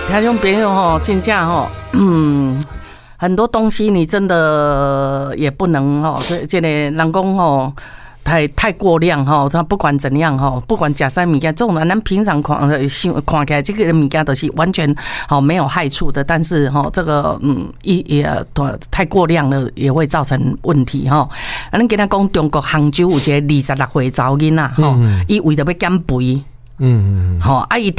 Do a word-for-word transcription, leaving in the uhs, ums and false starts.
听众朋友吼，真正吼，嗯，很多东西你真的也不能吼，这这个人讲吼。太太过量哈，它不管怎样哈，不管假山物件，这种咱平常看看起来这个物件都是完全好没有害处的，但是哈，这个嗯也也太过量了，也会造成问题哈。啊，咱今仔讲中国杭州有一个二十六岁查某囡仔哈，伊为着要减肥。嗯嗯，好，啊，伊